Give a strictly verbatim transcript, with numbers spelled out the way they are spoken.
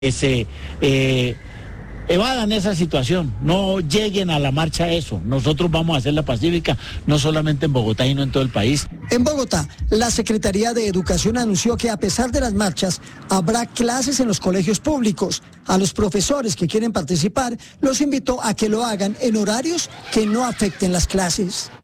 que se eh, evadan esa situación, no lleguen a la marcha a eso. Nosotros vamos a hacer la pacífica, no solamente en Bogotá, sino en todo el país. En Bogotá, la Secretaría de Educación anunció que a pesar de las marchas, habrá clases en los colegios públicos. A los profesores que quieren participar, los invitó a que lo hagan en horarios que no afecten las clases.